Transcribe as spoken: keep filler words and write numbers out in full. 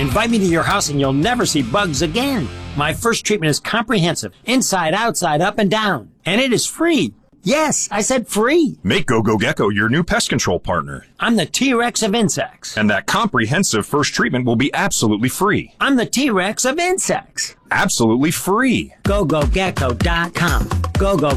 Invite me to your house and you'll never see bugs again. My first treatment is comprehensive, inside, outside, up, and down. And it is free. Yes, I said free. Make GoGo Gecko your new pest control partner. I'm the T-Rex of insects. And that comprehensive first treatment will be absolutely free. I'm the T-Rex of insects. Absolutely free. go go gecko dot com. Go go